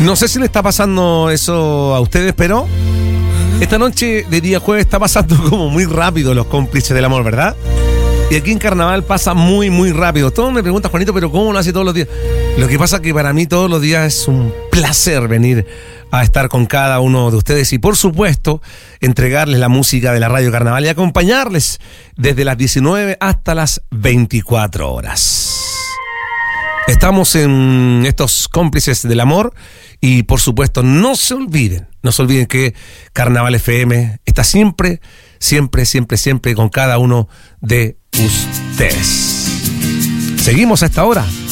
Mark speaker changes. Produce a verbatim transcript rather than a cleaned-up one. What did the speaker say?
Speaker 1: No sé si le está pasando eso a ustedes, pero esta noche de día jueves está pasando como muy rápido Los Cómplices del Amor, ¿verdad? Y aquí en Carnaval pasa muy, muy rápido. Todos me preguntan, Juanito, ¿pero cómo lo hace todos los días? Lo que pasa es que para mí todos los días es un placer venir a estar con cada uno de ustedes y, por supuesto, entregarles la música de la Radio Carnaval y acompañarles desde las diecinueve hasta las veinticuatro horas. Estamos en estos Cómplices del Amor y, por supuesto, no se olviden, no se olviden que Carnaval F M está siempre, siempre, siempre, siempre con cada uno de ustedes. Seguimos a esta hora.